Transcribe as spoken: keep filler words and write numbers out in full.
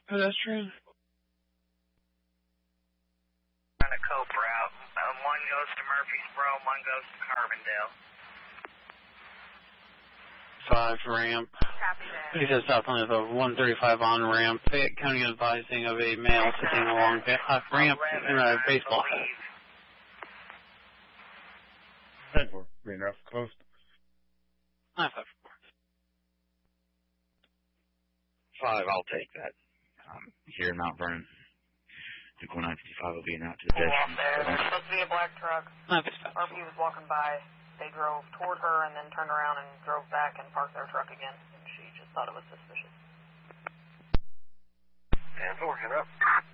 Pedestrian. On a Cope route. Um, one goes to Murfreesboro, one goes to Carbondale. Five ramp. Copy that. He says southbound of a one thirty-five on ramp. Fayette County advising of a male sitting along the uh, ramp in a baseball hat. ten four. Green Rough closed. nine five four. Five, I'll take that. Um, here in Mount Vernon. Duke one nine five will be an out to the Pull desk. off there. There's supposed to be a black truck. nine five five. R P was walking by. They drove toward her and then turned around and drove back and parked their truck again. And she just thought it was suspicious. ten four, head up.